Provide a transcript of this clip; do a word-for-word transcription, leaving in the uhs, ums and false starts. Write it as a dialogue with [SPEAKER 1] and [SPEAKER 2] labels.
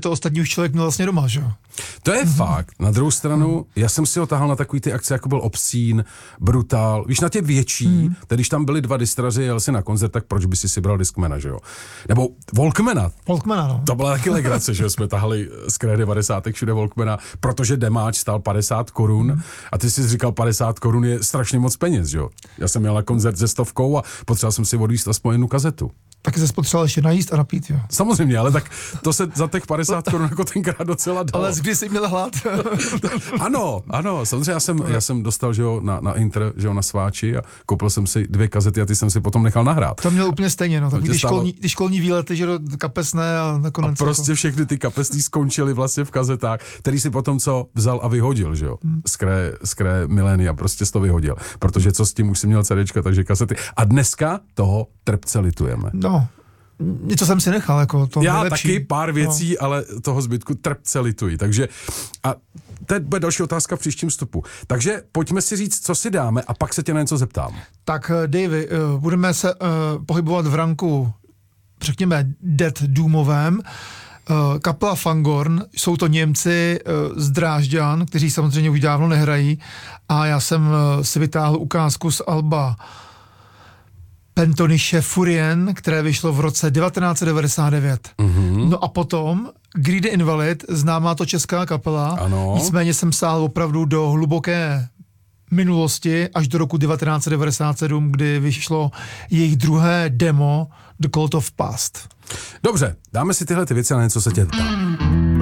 [SPEAKER 1] to ostatní už člověk měl vlastně doma, že jo?
[SPEAKER 2] To je mm-hmm. fakt. Na druhou stranu, mm. já jsem si ho tahal na takový ty akce, jako byl Obscene, Brutal, víš, na tě větší, mm. tedy když tam byli dva distraři, jel si na koncert, tak proč by si si bral Discmana, že jo? Nebo Walkmana.
[SPEAKER 1] Walkmana, no.
[SPEAKER 2] To byla taky legrace, že jsme tahali z kraje devadesátek všude Walkmana, protože demáč stál padesát korun mm. a ty jsi říkal, padesát korun je strašně moc peněz, že jo? Já jsem měl na koncert se stovkou a potřeboval jsem si odvízt aspoň jednu kazetu.
[SPEAKER 1] Taky se potřeboval ještě najíst a napít, jo.
[SPEAKER 2] Samozřejmě, ale tak to se za těch padesát korun jako tenkrát docela dalo.
[SPEAKER 1] Ale kdy jsi měl hlad?
[SPEAKER 2] Ano, ano, samozřejmě já jsem, já jsem dostal, že jo, na, na Inter, že jo, na Sváči a koupil jsem si dvě kazety a ty jsem si potom nechal nahrát.
[SPEAKER 1] To měl úplně stejně, no, tak ty
[SPEAKER 2] stalo...
[SPEAKER 1] školní, ty školní výlety, že do kapesné a nakonec.
[SPEAKER 2] A prostě
[SPEAKER 1] jako...
[SPEAKER 2] všechny ty kapesní skončily vlastně v kazetách, který si potom co vzal a vyhodil, že jo, hmm. z kraje, z kraje milénia, prostě to vyhodil, protože co s tím už si měl CDčka, takže kasety. A dneska toho trpce litujeme.
[SPEAKER 1] No. Něco jsem si nechal, jako to
[SPEAKER 2] Já
[SPEAKER 1] nejlepší.
[SPEAKER 2] taky pár věcí, no. ale toho zbytku trpce lituji. Takže a teď bude další otázka v příštím vstupu. Takže pojďme si říct, co si dáme a pak se tě na něco zeptám.
[SPEAKER 1] Tak Davy, budeme se uh, pohybovat v ranku, řekněme, death doomovém. Uh, kapela Fangorn, jsou to Němci uh, z Drážďan, kteří samozřejmě už dávno nehrají a já jsem uh, si vytáhl ukázku z alba Pentoniše Furien, které vyšlo v roce devatenáct set devadesát devět. Mm-hmm. No a potom Greedy Invalid, známá to česká kapela,
[SPEAKER 2] ano.
[SPEAKER 1] Nicméně jsem sáhl opravdu do hluboké minulosti až do roku devatenáct set devadesát sedm, kdy vyšlo jejich druhé demo The Cult of Past.
[SPEAKER 2] Dobře, dáme si tyhle ty věci a na něco se tě ptám.